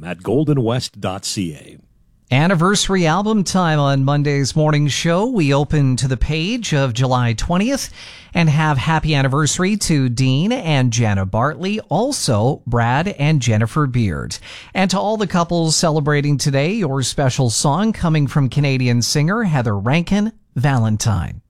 at goldenwest.ca. Anniversary album time on Monday's morning show. We open to the page of July 20th and have happy anniversary to Dean and Jana Bartley, also Brad and Jennifer Beard. And to all the couples celebrating today, your special song coming from Canadian singer Heather Rankin, Valentine.